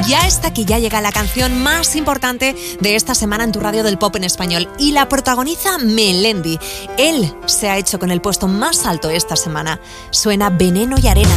Ya está aquí, ya llega la canción más importante de esta semana en tu radio del pop en español. Y la protagoniza Melendi. Él se ha hecho con el puesto más alto esta semana. Suena Veneno y Arena.